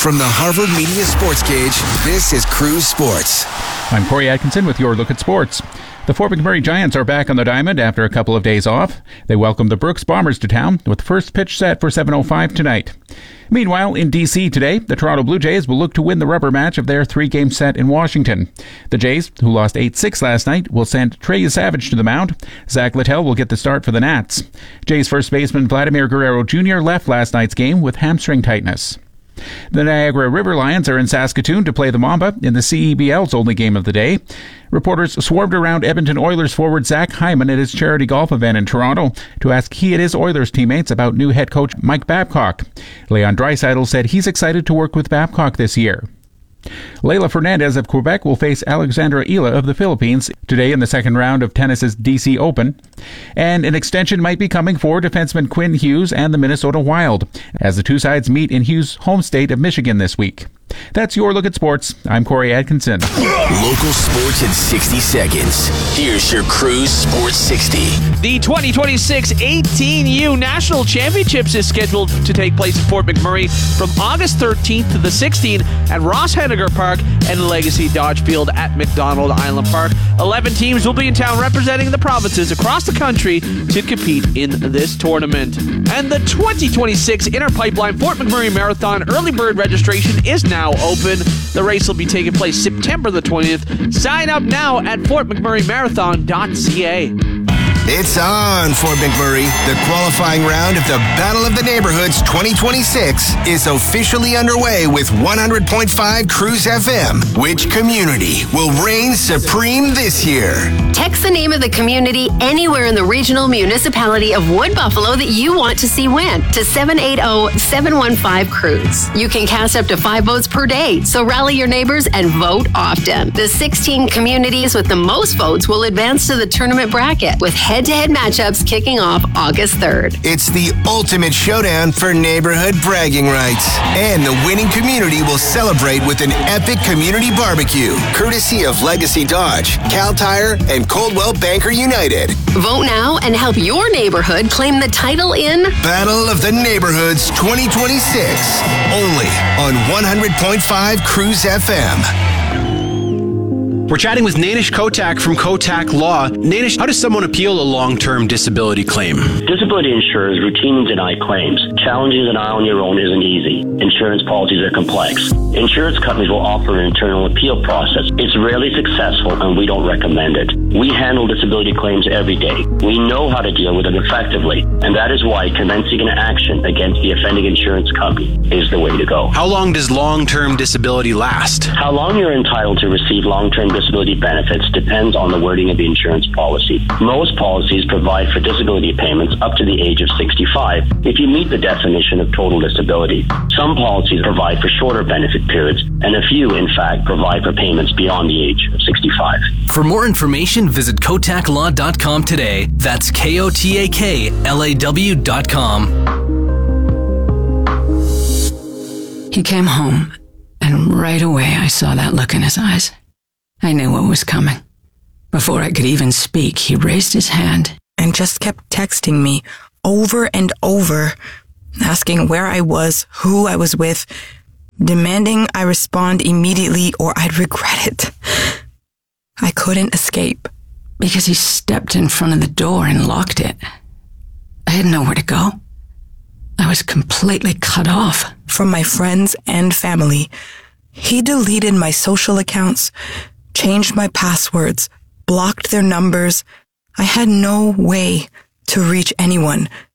From the Harvard Media Sports Cage, this is Cruise Sports. I'm Corey Atkinson with your look at sports. The Fort McMurray Giants are back on the diamond after a couple of days off. They welcome the Brooks Bombers to town with the first pitch set for 7:05 tonight. Meanwhile, in D.C. today, the Toronto Blue Jays will look to win the rubber match of their three-game set in Washington. The Jays, who lost 8-6 last night, will send Trey Savage to the mound. Zach Littell will get the start for the Nats. Jays first baseman Vladimir Guerrero Jr. left last night's game with hamstring tightness. The Niagara River Lions are in Saskatoon to play the Mamba in the CEBL's only game of the day. Reporters swarmed around Edmonton Oilers forward Zach Hyman at his charity golf event in Toronto to ask he and his Oilers teammates about new head coach Mike Babcock. Leon Draisaitl said he's excited to work with Babcock this year. Leylah Fernandez of Quebec will face Alexandra Ila of the Philippines today in the second round of tennis's DC Open. And an extension might be coming for defenseman Quinn Hughes and the Minnesota Wild as the two sides meet in Hughes' home state of Michigan this week. That's your look at sports. I'm Corey Atkinson. Local sports in 60 seconds. Here's your Cruise Sports 60. The 2026 18U National Championships is scheduled to take place in Fort McMurray from August 13th to the 16th at Ross Henniger Park and Legacy Dodge Field at McDonald Island Park. 11 teams will be in town representing the provinces across the country to compete in this tournament. And the 2026 Inner Pipeline Fort McMurray Marathon early bird registration is now open. The race will be taking place September the 20th. Sign up now at fortmcmurraymarathon.ca. It's on, Fort McMurray. The qualifying round of the Battle of the Neighborhoods 2026 is officially underway with 100.5 Cruise FM. Which community will reign supreme this year? Text the name of the community anywhere in the regional municipality of Wood Buffalo that you want to see win to 780-715-CRUISE. You can cast up to 5 votes per day, so rally your neighbors and vote often. The 16 communities with the most votes will advance to the tournament bracket with head-to-head matchups kicking off August 3rd. It's the ultimate showdown for neighborhood bragging rights. And the winning community will celebrate with an epic community barbecue, courtesy of Legacy Dodge, Cal Tire, and Coldwell Banker United. Vote now and help your neighborhood claim the title in Battle of the Neighborhoods 2026. Only on 100.5 Cruise FM. We're chatting with Nainish Kotak from Kotak Law. Nainish, how does someone appeal a long-term disability claim? Disability insurers routinely deny claims. Challenging a denial on your own isn't easy. Insurance policies are complex. Insurance companies will offer an internal appeal process. It's rarely successful, and we don't recommend it. We handle disability claims every day. We know how to deal with them effectively, and that is why commencing an action against the offending insurance company is the way to go. How long does long-term disability last? How long you're entitled to receive long-term disability benefits depends on the wording of the insurance policy. Most policies provide for disability payments up to the age of 65 if you meet the definition of total disability. Some policies provide for shorter benefit periods, and a few, in fact, provide for payments beyond the age of 65. For more information, visit kotaklaw.com today. That's KOTAKLAW.com. He came home, and right away I saw that look in his eyes. I knew what was coming. Before I could even speak, he raised his hand and just kept texting me over and over, asking where I was, who I was with, demanding I respond immediately or I'd regret it. I couldn't escape because he stepped in front of the door and locked it. I had nowhere to go. I was completely cut off from my friends and family. He deleted my social accounts, changed my passwords, blocked their numbers. I had no way to reach anyone